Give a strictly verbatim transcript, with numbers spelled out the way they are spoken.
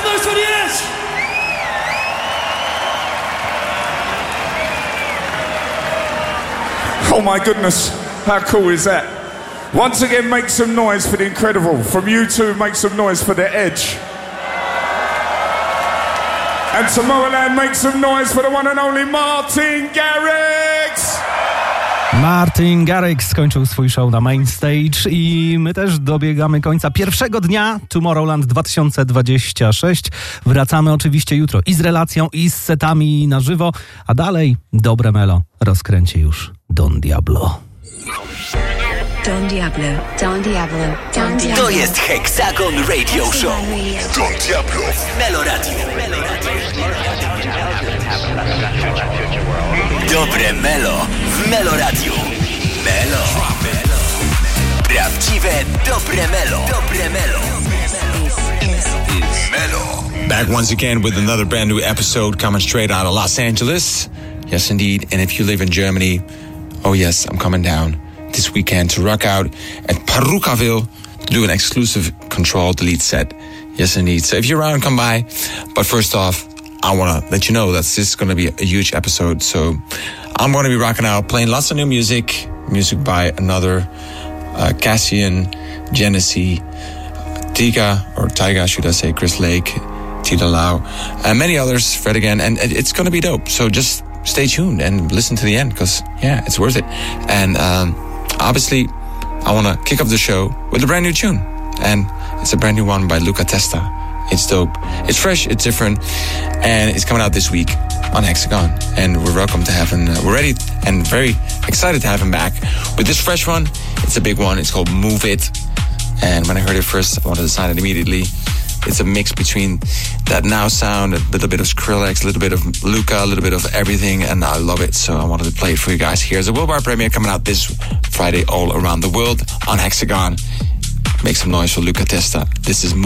noise for the Edge! Oh my goodness, how cool is that? Once again, make some noise for the Incredible. From you two, make some noise for the Edge. And Tomorrowland, make some noise for the one and only Martin Garrix! Martin Garrix skończył swój show na Main Stage i my też dobiegamy końca pierwszego dnia Tomorrowland dwa tysiące dwudziesty szósty. Wracamy oczywiście jutro i z relacją, i z setami na żywo, a dalej dobre melo rozkręci już Don Diablo. Don Diablo, Don Diablo, Don Diablo. To jest Hexagon Radio Show. Don Diablo w Melo Radio. Dobre Melo w Melo Radio. Melo. Prawdziwe dobre Melo. Dobre Melo. Melo. Back once again with another brand new episode coming straight out of Los Angeles. Yes, indeed. And if you live in Germany, oh yes, I'm coming down this weekend to rock out at Perukaville to do an exclusive Control Delete set. Yes, indeed. So if you're around, come by. But first off, I want to let you know that this is going to be a huge episode. So I'm going to be rocking out, playing lots of new music, music by another uh, Cassian, Genesee, Tiga, or Tyga, should I say, Chris Lake, Tila Lau, and many others, Fred again. And it's going to be dope. So just stay tuned and listen to the end because, yeah, it's worth it. And um, obviously, I want to kick off the show with a brand new tune. And it's a brand new one by Luca Testa. It's dope. It's fresh. It's different. And it's coming out this week on Hexagon. And we're welcome to have him. Uh, we're ready and very excited to have him back with this fresh one. It's a big one. It's called Move It. And when I heard it first, I wanted to sign it immediately. It's a mix between that now sound, a little bit of Skrillex, a little bit of Luca, a little bit of everything, and I love it. So I wanted to play it for you guys. Here's a worldwide premiere coming out this Friday all around the world on Hexagon. Make some noise for Luca Testa. This is Move